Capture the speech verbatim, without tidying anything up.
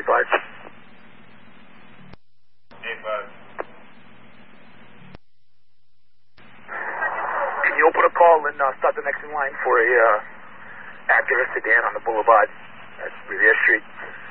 eight five. eight five. Can you open a call and uh, start the next in line for a uh, Acura sedan on the boulevard at Revere Street?